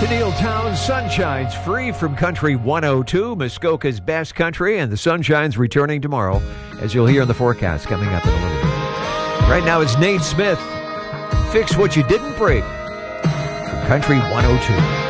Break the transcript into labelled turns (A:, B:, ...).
A: Tenille-Towns sunshine's free from Country 102, Muskoka's best country, and the sunshine's returning tomorrow, as you'll hear in the forecast coming up in a little bit. Right now it's Nate Smith. Fix what you didn't break. From Country 102.